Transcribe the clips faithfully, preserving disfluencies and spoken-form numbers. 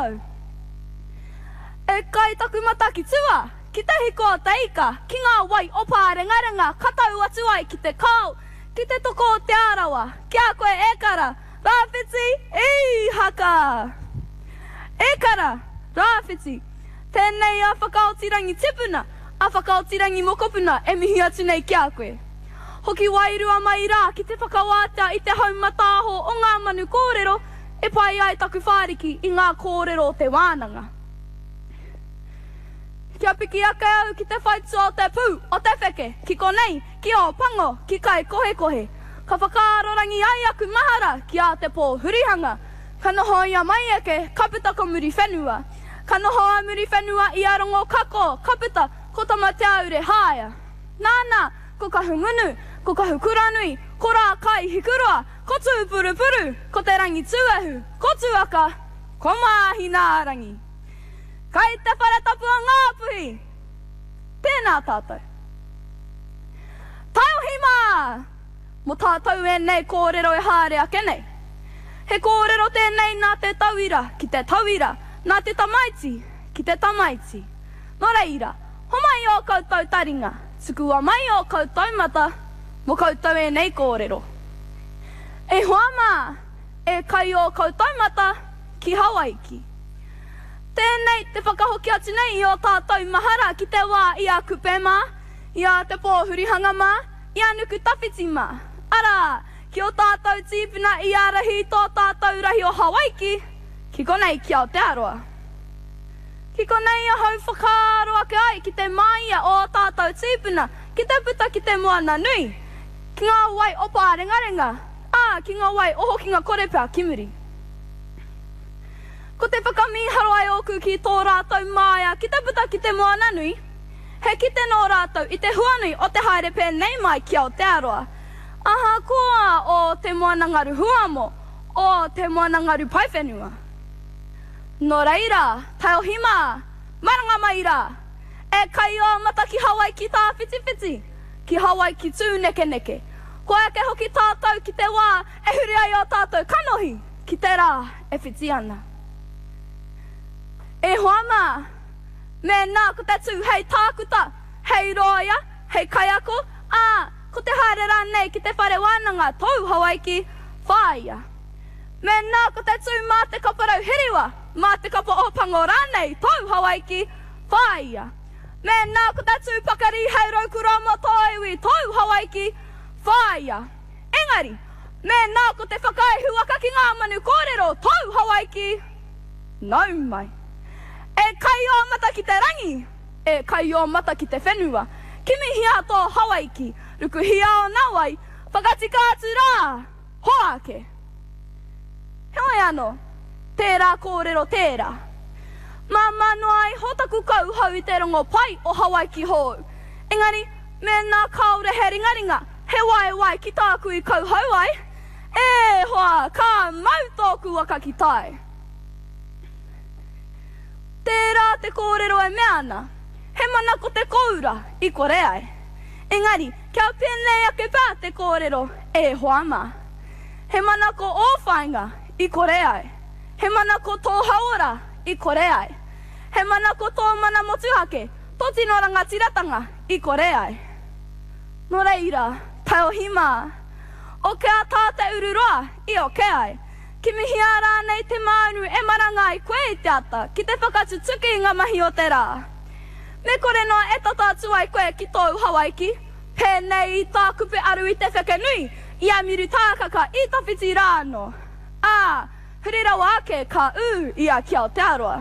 tātou. E kai taku mata ki tua, ki te hiko a te ika, ki ngā wai opa rengarenga, katau atu ai ki te kau, ki te toko o te arawa, ki a koe e kara, rāwhiti, i haka. E kara, rāwhiti, tēnei a whakaotirangi tipuna, a whakaotirangi mokopuna, e mihi atu nei ki a koe. Hoki wairua mai rā ki te whakawātea i te haumataho o ngā manu kōrero, e pai ai taku whāriki i ngā kōrero o te wānanga. Kia piki ake au ki te whaitua o te pū, o te wheke, ki konei, ki o pango, ki kai kohe kohe. Ka whakaarorangi ai aku mahara ki a te pō hurihanga. Ka noho ia mai eke, kaputa ko muri whenua. Ka noho a muri whenua i arongo kako, kaputa, ko tama te aure haia. Nāna, ko ka hungunu, ko ka hukuranui, ko rā kai hikurua, ko tū puru puru, ko te rangi tuahu, ko tuaka, ko māhi nā rangi. Kai te wharetapua ngāpuhi. Tēnā tātou. Tauhima! Mo tātou e nei kōrero e hāre ake nei. He kōrero tēnei nā te tauira ki te tauira, nā te tamaiti ki te tamaiti. Nō reira, ho mai o koutou taringa, tukua mai o koutou mata, mo koutou e nei kōrero. E hoama, e kai o koutou mata ki Hawaiki. Tēnei te whakahoki atu nei i o tātou mahara ki te wā i a kupema, i a te pōhurihanga mā, i a nuku tawhiti mā. Ara, ki o tātou tīpuna i a rahi tō tātou rahi o Hawaiki, ki konei ki Aotearoa. Ki konei a hau whakaaroa ke ai ki te maia o tātou tīpuna, ki te puta ki te moana nui, ki ngā wai opa rengarenga, ā, ki ngā wai oho ki ngā korepea kimuri. Ko te whakamiharo ai oku ki tō rātou māia, ki te puta ki te moana nui, he ki te nō rātou i te huanui o te haere pēnei mai ki Aotearoa. Aha koa o te moana ngaru huamo, o te moana ngaru paiwhenua. Nō reira, tai o hima, maranga mai rā, e kai o mata ki Hawaiki tā whitiwhiti, ki Hawaiki tū neke neke. Ko eke hoki tātou ki te wā, e huri ai o tātou kanohi, ki te rā e whiti ana. E hoama, me nā ko te tū hei tākuta, hei roia, hei kaiako, ā, ko te haere rānei ki te whare wānanga tau Hawaiki, whāia. Me nā ko te tū mā te kaparau hiriwa, mā te kapa o pango rānei tau Hawaiki, whāia. Me nā ko te tū pakari hei raukurama tāiwi tau Hawaiki, whāia. Engari, me nā ko te whakaihuaka ki ngā manu kōrero tau Hawaiki, nau mai. E kai o mata ki te rangi, e kai o mata ki te whenua. Kimi hia tō Hawaiki, ruku hia o nawai, whakatika atu rā, hoake. Hoi anō, tērā kōrero tērā. Mā manu ai hotaku kau hau i te rongo pai o Hawaiki hou. Engari, me nā kaore he ringaringa, he wai wai ki tāku i kau hau ai. E hoa, ka mau tōku waka ki tai. Tērā te kōrero e meana, he mana ko te koura i kore ai. Engari, kia pēnei ake pā te kōrero e hoama. He mana ko ōwhainga i kore ai. He mana ko tō haora i kore ai. He mana ko tō mana motuhake, tō tino rangatiratanga i kore ai. Nō reira, tai o hima, o ke a tā te ururoa i o ke ai. Kimi hia rānei te maunu e maranga i koe i te ata, ki te whakatutuki i ngā mahi o te rā. Me kore noa e tata atu ai koe ki tōu Hawaiki, pēnei i tā kupe aru i te whakanui, i a miru tākaka i tawhiti rāno. Ā, hurirawa ake ka u i a ki Aotearoa.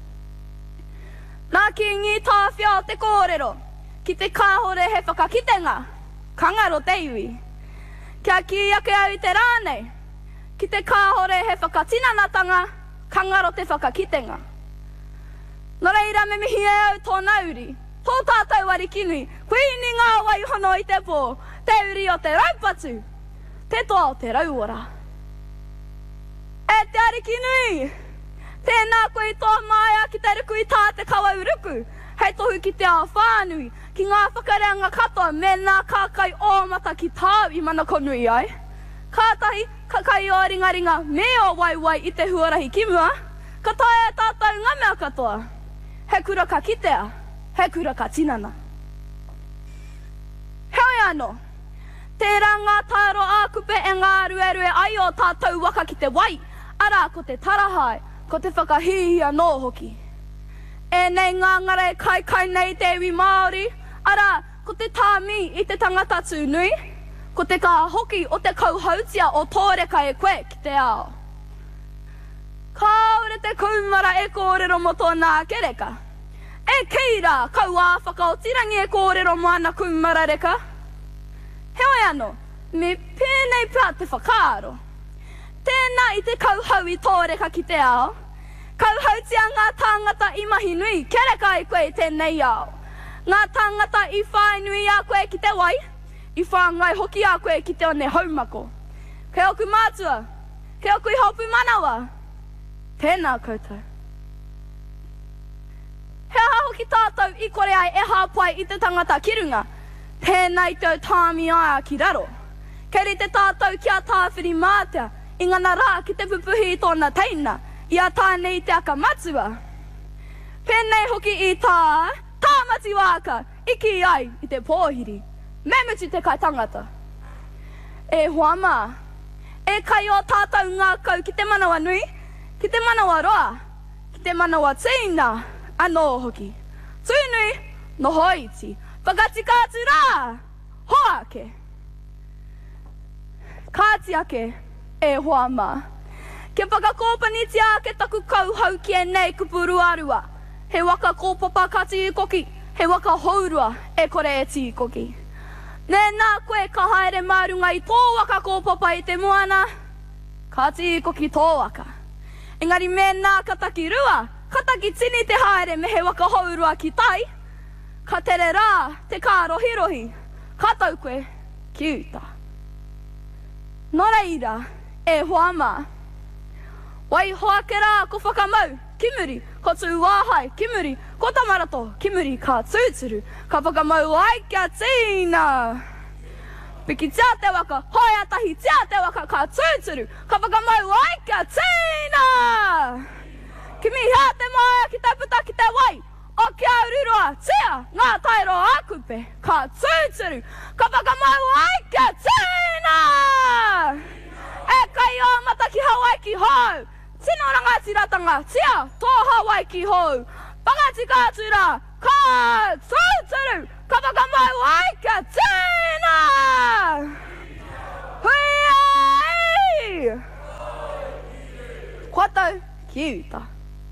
Nā ki ngi tāwhia o te kōrero, ki te kāhore he whakakitenga, kangaro te iwi. Kia ki ake au i te rānei, ki te kāhore he whakatinanatanga, kangaro te whakakitenga. Nō reira me mihi e au tō nauri, tō tātou warikinui, koe ni ngā waihono i te pō, te uri o te raupatu, te toa o te rauora. E te arikinui, tēnā koe tō māia ki te ruku i tā te kawau ruku, hei tohu ki te ao whānui, ki ngā whakareanga katoa me nā kākai ōmata ki tāu i mana konui ai. Kātahi, ka kai o ringa ringa me o wai wai i te huarahi kimua, Ka tae e tātou ngā mea katoa. He kura ka kitea, he kura ka tinana. Heoi anō, tērā ngā tāro ākupe e ngā ruerue ai o tātou waka ki te wai, ara ko te tarahai, ko te whakahihia nō hoki. E nei ngā ngare kai kai nei te iwi Māori, ara ko te tāmi i te tangata tūnui, ko te ka hoki o te kauhautia o tōreka e koe ki te ao. Kāore te kaumara e kōrero mo tōnā kereka. E keira kau ā whakaotirangi e kōrero mo ana kaumara reka. Heoi anō, me pēnei pā te whakaaro. Tēnā i te kauhau i tōreka ki te ao. Kauhautia ngā tāngata i mahi nui, kereka e koe tēnei ao. Ngā tāngata i whāinui a koe ki te wai, i whāngai hoki a koe ki te one haumako. Kei oku mātua, kei oku i hopu manawa. Tēnā koutou. He aha hoki tātou i kore ai e hāpai i te tangata kirunga. Tēnei tau tāmi aia ki raro. Kei te tātou kia tāwhiri mātea, i ngana rā ki te pupuhi i tōna teina, i a tānei te aka matua. Pēnei hoki i tā, tāmati wāka, iki ai i te pōhiri. Me mutu te kai tangata. E huama, e kai o tātou ngā kau ki te manawa nui, ki te manawa roa, ki te manawa tīna, anō hoki. Tūnui, no hoiti, whakati kātu rā, hoake. Kāti ake, e huama. Ke whakakōpanitia ke taku kauhau ki e nei kupuru arua. He waka kōpapa ka tīkoki, he waka haurua e kore e tīkoki. Nē nā koe ka haere marunga i tō waka kōpapa i te moana, ka tīkoki tō waka. Engari me nā kataki rua, kataki tini te haere me he waka haurua ki tai, ka tere rā te kā rohi rohi, ka tau koe ki uta. Nō reira, e huama. Wai hoake rā ko whakamau, kimuri, ko tū wāhai, kimuri, ko tamarato, kimuri, ka tūturu, ka whakamau ai kia tīna. Piki tia te waka, hoi atahi tia te waka, ka tūturu, ka whakamau ai kia tīna. Kimi hea te maia ki te puta ki te wai, o kia ururua, tia, ngā tairo ākupe, ka tūturu, ka whakamau ai kia tīna. E kai o mata ki Hawaii ki hau. Tino rangati ratanga, tia, tō Hawaii ki hau. Pagati kātura, ka tūturu, ka whakamau ai kia tīna. Hui ai! Kua tau ki uta.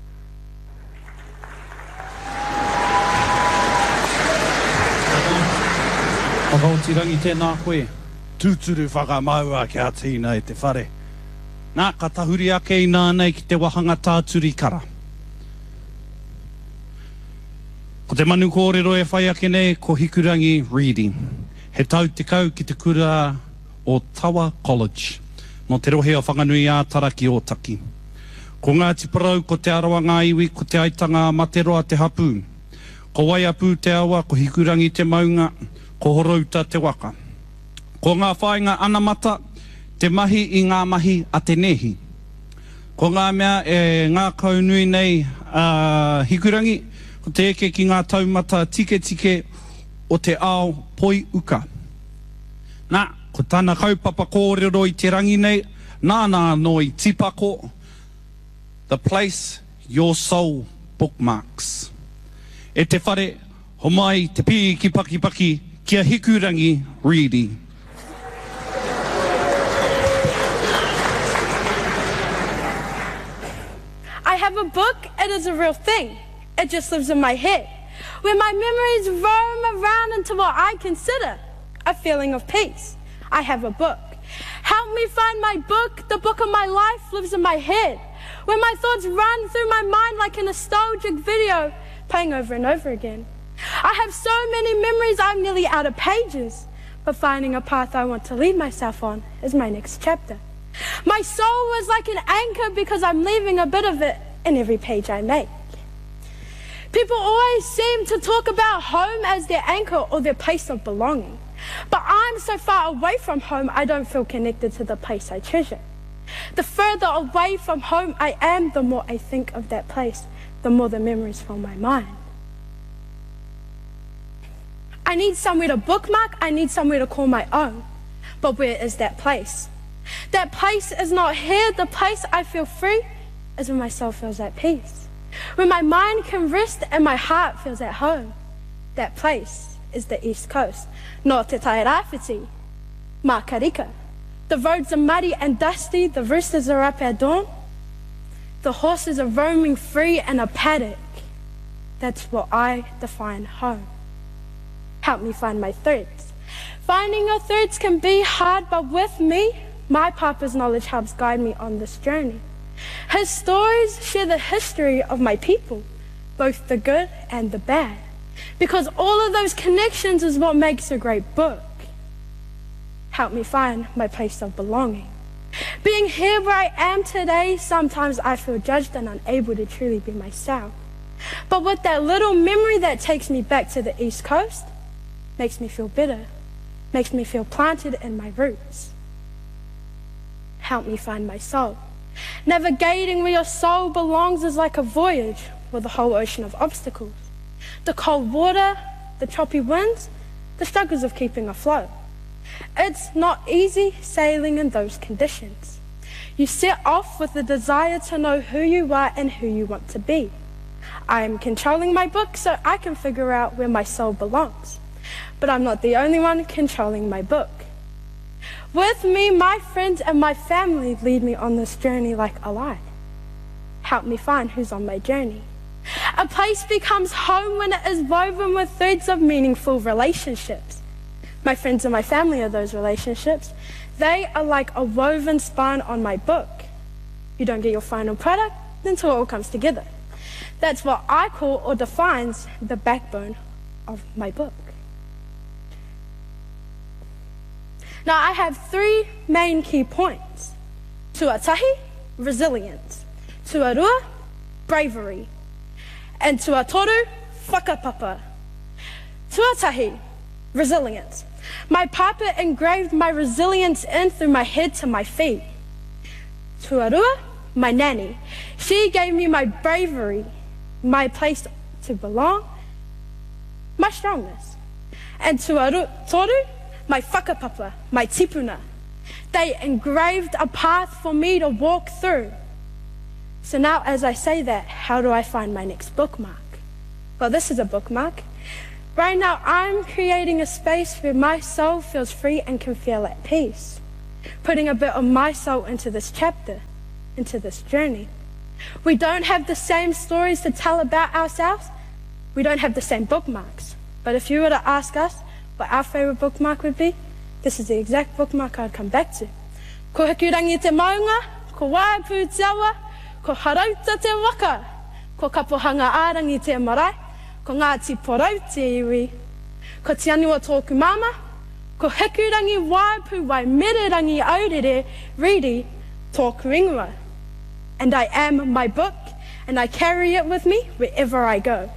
Whakaotirangi tēnā koe. Tūturu whakamaua kia tīna e te whare. Nā ka tahuri ake i nānei ki te wahanga tāturi kara. Ko te manu kōrero e whai ake nei ko Hikurangi Reading. He tau te kau ki te kura o Tawa College, no te rohe o whanganui a Taraki o Taki. Ko ngā tiparau ko te arawa ngā iwi ko te aitanga materoa te hapū. Ko waiapū te awa ko Hikurangi te maunga, ko horauta te waka. Ko ngā whainga anamata, te mahi i ngā mahi a te nehi. Ko ngā mea e ngā kaunui nei uh, Hikurangi, ko te eke ki ngā taumata tike tike o te ao poi uka. Nā, ko tāna kaupapa kōrero i te rangi nei, nāna no i tipako, the place your soul bookmarks. E te whare, ho mai te pi ki paki paki, kia Hikurangi Reading. I have a book, it is a real thing. It just lives in my head, where my memories roam around into what I consider a feeling of peace. I have a book. Help me find my book. The book of my life lives in my head, where my thoughts run through my mind like a nostalgic video playing over and over again. I have so many memories I'm nearly out of pages, but finding a path I want to lead myself on is my next chapter. My soul is like an anchor because I'm leaving a bit of it in every page I make. People always seem to talk about home as their anchor or their place of belonging. But I'm so far away from home, I don't feel connected to the place I treasure. The further away from home I am, the more I think of that place, the more the memories fill my mind. I need somewhere to bookmark, I need somewhere to call my own. But where is that place? That place is not here. The place I feel free is when my soul feels at peace. When my mind can rest and my heart feels at home. That place is the East Coast. No te Tairāwhiti, Makarika. The roads are muddy and dusty, the roosters are up at dawn. The horses are roaming free in a paddock. That's what I define home. Help me find my threads. Finding your threads can be hard, but with me, my Papa's knowledge helps guide me on this journey. His stories share the history of my people, both the good and the bad, because all of those connections is what makes a great book. Help me find my place of belonging. Being here where I am today, sometimes I feel judged and unable to truly be myself. But with that little memory that takes me back to the East Coast, makes me feel better, makes me feel planted in my roots. Help me find my soul. Navigating where your soul belongs is like a voyage with a whole ocean of obstacles. The cold water, the choppy winds, the struggles of keeping afloat. It's not easy sailing in those conditions. You set off with the desire to know who you are and who you want to be. I am controlling my book so I can figure out where my soul belongs. But I'm not the only one controlling my book. With me, my friends and my family lead me on this journey like a light. Help me find who's on my journey. A place becomes home when it is woven with threads of meaningful relationships. My friends and my family are those relationships. They are like a woven spine on my book. You don't get your final product until it all comes together. That's what I call or defines the backbone of my book. Now I have three main key points. Tuatahi, resilience. Tuarua, bravery. And tuatoru, whakapapa. Tuatahi, resilience. My papa engraved my resilience in through my head to my feet. Tuarua, my nanny. She gave me my bravery, my place to belong, my strongness. And tuaru, toru, my whakapapa, my tipuna. They engraved a path for me to walk through. So now as I say that, how do I find my next bookmark? Well, this is a bookmark. Right now I'm creating a space where my soul feels free and can feel at peace. Putting a bit of my soul into this chapter, into this journey. We don't have the same stories to tell about ourselves. We don't have the same bookmarks. But if you were to ask us what our favorite bookmark would be, this is the exact bookmark I'd come back to. Ko hikurangi te maunga, ko waipu te awa, ko harauta te waka, ko kapohanga ārangi te marae, ko Ngāti Porou te iwi, ko te anua tōku mama, ko hikurangi waipu wai mererangi aurere, riri, tōku ingoa. And I am my book, and I carry it with me wherever I go.